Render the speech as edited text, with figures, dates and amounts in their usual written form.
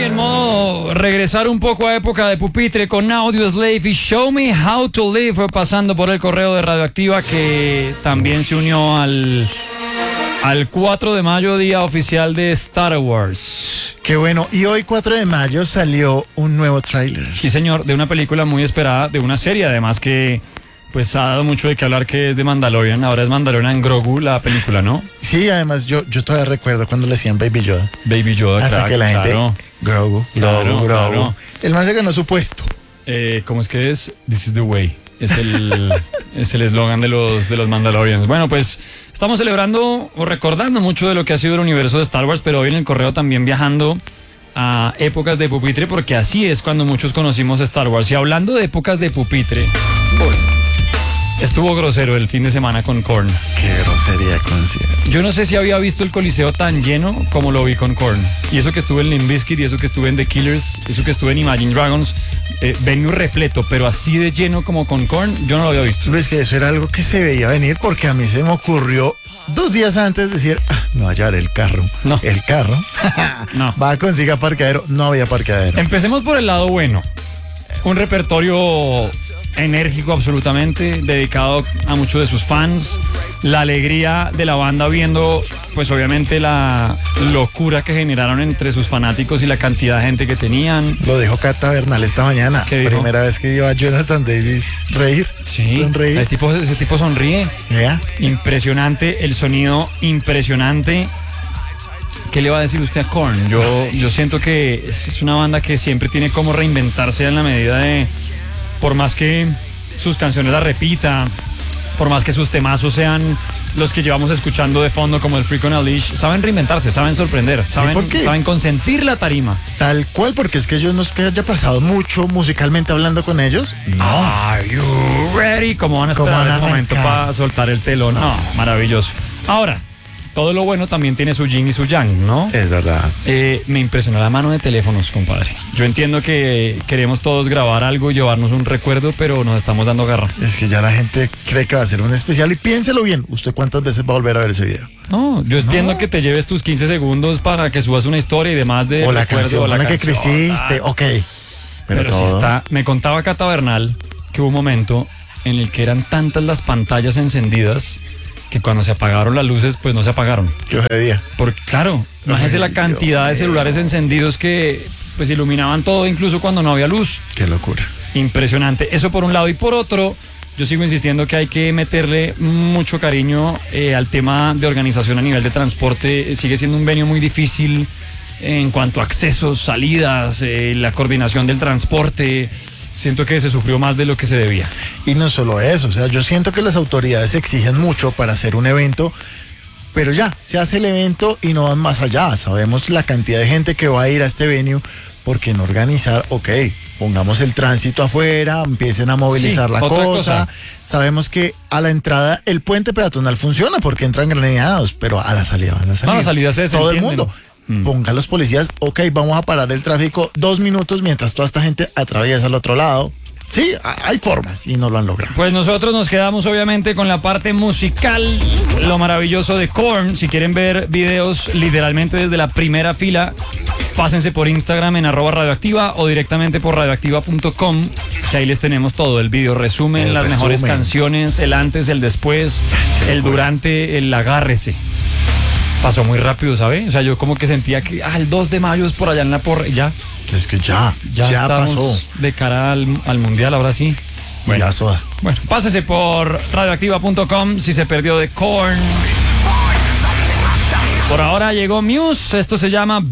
en modo regresar un poco a época de pupitre con Audioslave y Show Me How to Live, pasando por el correo de Radioactiva, que también se unió al 4 de mayo, día oficial de Star Wars. Qué bueno, y hoy 4 de mayo salió un nuevo tráiler. Sí, señor, de una película muy esperada, de una serie además que pues ha dado mucho de qué hablar, que es de Mandalorian. Ahora es Mandalorian Grogu la película, ¿no? Sí, además yo todavía recuerdo cuando le decían Baby Yoda. Baby Yoda, hasta crack, que la gente, claro. Grogu. Claro. El man se ganó su puesto. ¿Cómo es que es? This is the way. Es el eslogan de los Mandalorians. Bueno, pues estamos celebrando o recordando mucho de lo que ha sido el universo de Star Wars, pero hoy en el correo también viajando a épocas de pupitre, porque así es cuando muchos conocimos Star Wars. Y hablando de épocas de pupitre, estuvo grosero el fin de semana con Korn. Qué grosería concierto. Yo no sé si había visto el Coliseo tan lleno como lo vi con Korn. Y eso que estuve en Limp Bizkit, y eso que estuve en The Killers, eso que estuve en Imagine Dragons, venue repleto, pero así de lleno como con Korn, yo no lo había visto. Pero es que eso era algo que se veía venir, porque a mí se me ocurrió 2 días antes decir, me va a llevar el carro. No. El carro. No. Va a conseguir parqueadero. No había parqueadero. Empecemos por el lado bueno. Un repertorio enérgico absolutamente, dedicado a muchos de sus fans. La alegría de la banda viendo, pues obviamente la locura que generaron entre sus fanáticos y la cantidad de gente que tenían. Lo dijo Cata Bernal esta mañana. ¿Qué dijo? Primera vez que vio a Jonathan Davis reír. Sí, Sonreír. ese tipo sonríe. ¿Ya? Impresionante, el sonido impresionante. ¿Qué le va a decir usted a Korn? Yo siento que es una banda que siempre tiene como reinventarse en la medida de, por más que sus canciones las repita, por más que sus temazos sean los que llevamos escuchando de fondo como el Freak on a Leash, saben reinventarse, saben sorprender, saben consentir la tarima. Tal cual, porque es que yo no es que haya pasado mucho musicalmente hablando con ellos. No. Are you ready? ¿Cómo van a ¿Cómo esperar van a ese momento arrancar? para soltar el telón? No, maravilloso. Ahora, todo lo bueno también tiene su yin y su yang, ¿no? Es verdad. Me impresionó la mano de teléfonos, compadre. Yo entiendo que queremos todos grabar algo y llevarnos un recuerdo, pero nos estamos dando garra. Es que ya la gente cree que va a ser un especial, y piénselo bien. ¿Usted cuántas veces va a volver a ver ese video? No, yo entiendo que te lleves tus 15 segundos para que subas una historia y demás de O la recuerdo, canción o la con la que canción, creciste, ok. Pero sí está. Me contaba Cata Bernal que hubo un momento en el que eran tantas las pantallas encendidas que cuando se apagaron las luces, pues no se apagaron. Qué día. Porque claro, imagínese la cantidad de celulares encendidos que pues iluminaban todo, incluso cuando no había luz. Qué locura. Impresionante. Eso por un lado. Y por otro, yo sigo insistiendo que hay que meterle mucho cariño al tema de organización a nivel de transporte. Sigue siendo un venio muy difícil en cuanto a accesos, salidas, la coordinación del transporte. Siento que se sufrió más de lo que se debía. Y no solo eso, o sea, yo siento que las autoridades exigen mucho para hacer un evento, pero ya, se hace el evento y no van más allá. Sabemos la cantidad de gente que va a ir a este venue, porque no organizar, ok, pongamos el tránsito afuera, empiecen a movilizar la cosa. Sabemos que a la entrada el puente peatonal funciona porque entran granadeados, pero a la salida van a salir. No, a la salida se todo el desentienden. mundo. Pongan los policías, ok, vamos a parar el tráfico 2 minutos mientras toda esta gente atraviesa al otro lado. Sí, hay formas y no lo han logrado. Pues nosotros nos quedamos obviamente con la parte musical, lo maravilloso de Korn. Si quieren ver videos literalmente desde la primera fila, pásense por Instagram en @radioactiva o directamente por radioactiva.com, que ahí les tenemos todo, el video resumen, las mejores canciones, el antes, el después, el durante, el agárrese. Pasó muy rápido, ¿sabe? O sea, yo como que sentía que el 2 de mayo es por allá en la porra y ya. Es que ya estamos pasó. de cara al mundial, ahora sí. Bueno, soda. Bueno, pásese por radioactiva.com si se perdió de Korn. Por ahora llegó Muse, esto se llama